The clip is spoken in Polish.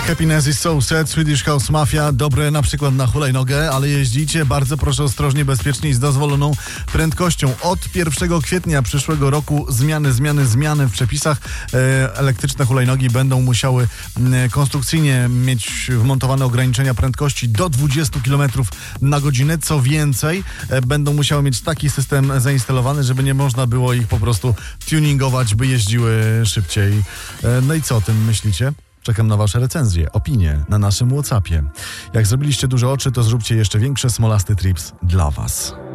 Happiness is so sad, Swedish House Mafia, dobre na przykład na hulajnogę, ale jeździcie bardzo proszę ostrożnie, bezpiecznie i z dozwoloną prędkością. Od 1 kwietnia przyszłego roku zmiany w przepisach. Elektryczne hulajnogi będą musiały konstrukcyjnie mieć wmontowane ograniczenia prędkości do 20 km na godzinę. Co więcej, będą musiały mieć taki system zainstalowany, żeby nie można było ich po prostu tuningować, by jeździły szybciej. No i co o tym myślicie? Czekam na wasze recenzje, opinie na naszym WhatsAppie. Jak zrobiliście duże oczy, to zróbcie jeszcze większe. Smolasty Trips dla was.